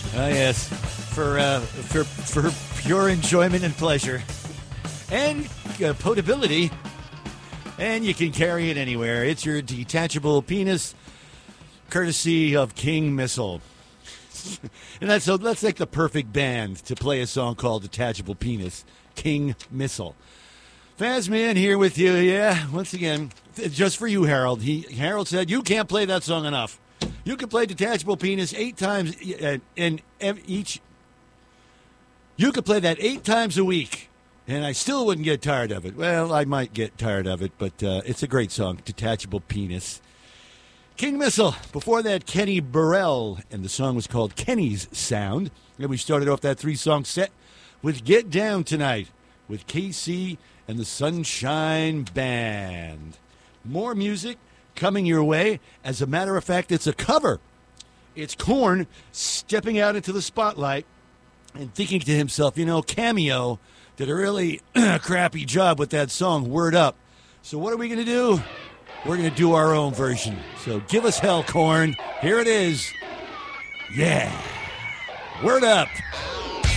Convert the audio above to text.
Yes, for pure enjoyment and pleasure, and potability, and you can carry it anywhere. It's your detachable penis, courtesy of King Missile. And that's like the perfect band to play a song called Detachable Penis, King Missile. Fazman here with you, once again, just for you, Harold. Harold said, you can't play that song enough. You can play Detachable Penis 8 times in each. You could play that 8 times a week, and I still wouldn't get tired of it. Well, I might get tired of it, but it's a great song, Detachable Penis. King Missile. Before that, Kenny Burrell, and the song was called Kenny's Sound. And we started off that 3-song set with Get Down Tonight with KC and the Sunshine Band. More music coming your way. As a matter of fact, it's a cover. It's Korn stepping out into the spotlight and thinking to himself, Cameo did a really crappy job with that song, Word Up. So what are we going to do? We're going to do our own version. So give us hell, Korn. Here it is. Yeah. Word Up.